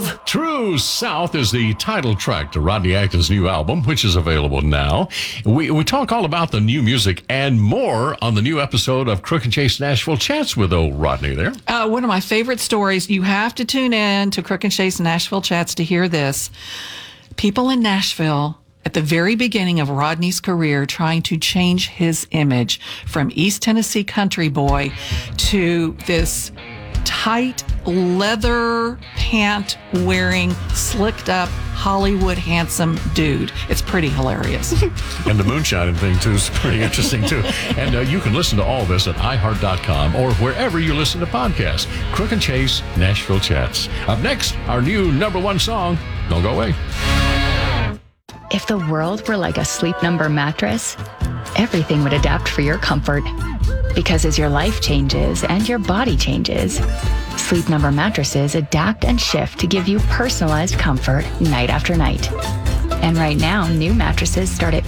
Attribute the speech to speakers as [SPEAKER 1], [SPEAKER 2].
[SPEAKER 1] South. True South is the title track to Rodney Acton's new album, which is available now. We talk all about the new music and more on the new episode of Crook and Chase Nashville Chats with old Rodney there.
[SPEAKER 2] One of my favorite stories. You have to tune in to Crook and Chase Nashville Chats to hear this. People in Nashville at the very beginning of Rodney's career trying to change his image from East Tennessee country boy to this tight leather pant wearing, slicked up Hollywood handsome dude. It's pretty hilarious.
[SPEAKER 1] And the moonshining thing too is pretty interesting too. And you can listen to all this at iHeart.com or wherever you listen to podcasts. Crook and Chase Nashville Chats. Up next, our new #1 song. Don't go away.
[SPEAKER 3] If the world were like a Sleep Number mattress, everything would adapt for your comfort. Because as your life changes and your body changes, Sleep Number mattresses adapt and shift to give you personalized comfort night after night. And right now, new mattresses start at